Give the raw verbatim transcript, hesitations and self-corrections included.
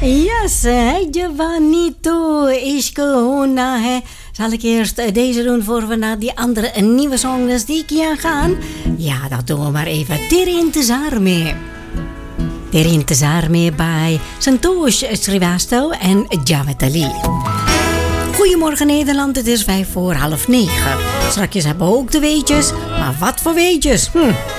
Yes, hey Giovanito, ishko na hè. Zal ik eerst deze doen voor we naar die andere nieuwe song die ik gaan? Ja, dat doen we maar even. Terin Tesarme. Terin Tesarme bij Santosh Srivasto en Javetali. Goedemorgen Nederland, het is vijf voor half negen. Straks hebben we ook de weetjes, maar wat voor weetjes? Hm.